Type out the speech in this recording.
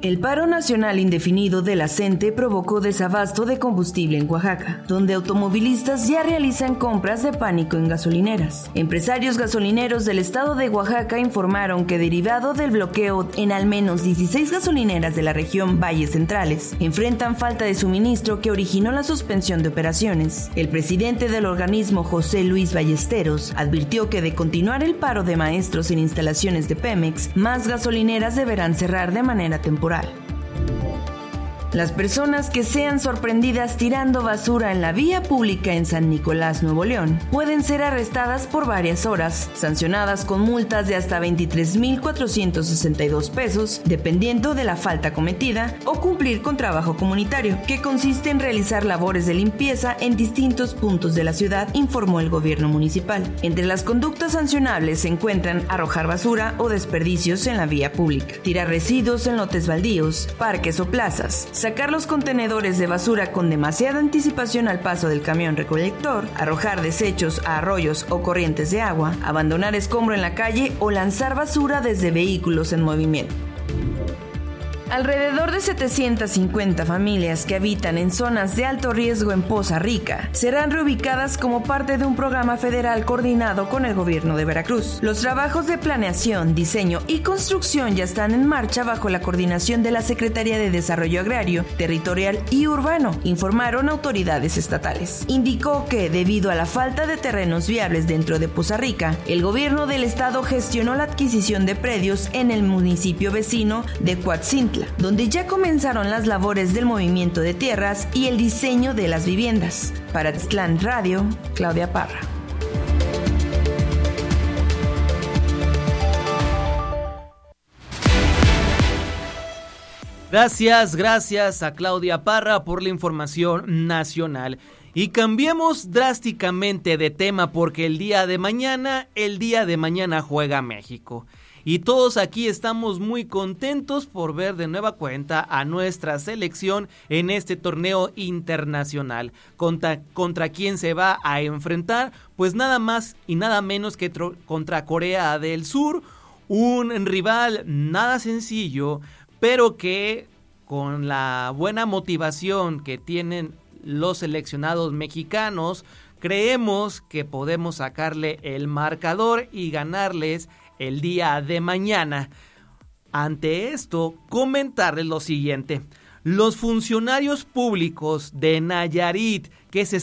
El paro nacional indefinido de la CENTE provocó desabasto de combustible en Oaxaca, donde automovilistas ya realizan compras de pánico en gasolineras. Empresarios gasolineros del estado de Oaxaca informaron que derivado del bloqueo en al menos 16 gasolineras de la región Valles Centrales, enfrentan falta de suministro que originó la suspensión de operaciones. El presidente del organismo, José Luis Ballesteros, advirtió que de continuar el paro de maestros en instalaciones de Pemex, más gasolineras deberán cerrar de manera temporal. Las personas que sean sorprendidas tirando basura en la vía pública en San Nicolás, Nuevo León, pueden ser arrestadas por varias horas, sancionadas con multas de hasta 23,462 pesos, dependiendo de la falta cometida, o cumplir con trabajo comunitario, que consiste en realizar labores de limpieza en distintos puntos de la ciudad, informó el gobierno municipal. Entre las conductas sancionables se encuentran arrojar basura o desperdicios en la vía pública, tirar residuos en lotes baldíos, parques o plazas, sacar los contenedores de basura con demasiada anticipación al paso del camión recolector, arrojar desechos a arroyos o corrientes de agua, abandonar escombro en la calle o lanzar basura desde vehículos en movimiento. Alrededor de 750 familias que habitan en zonas de alto riesgo en Poza Rica serán reubicadas como parte de un programa federal coordinado con el gobierno de Veracruz. Los trabajos de planeación, diseño y construcción ya están en marcha bajo la coordinación de la Secretaría de Desarrollo Agrario, Territorial y Urbano, informaron autoridades estatales. Indicó que, debido a la falta de terrenos viables dentro de Poza Rica, el gobierno del estado gestionó la adquisición de predios en el municipio vecino de Coatzintla, donde ya comenzaron las labores del movimiento de tierras y el diseño de las viviendas. Para Tlaxcala Radio, Claudia Parra. Gracias a Claudia Parra por la información nacional. Y cambiemos drásticamente de tema porque el día de mañana juega México. Y todos aquí estamos muy contentos por ver de nueva cuenta a nuestra selección en este torneo internacional. ¿Contra quién se va a enfrentar? Pues nada más y nada menos que contra Corea del Sur, un rival nada sencillo, pero que con la buena motivación que tienen los seleccionados mexicanos, creemos que podemos sacarle el marcador y ganarles el día de mañana. Ante esto, comentarles lo siguiente. Los funcionarios públicos de Nayarit que se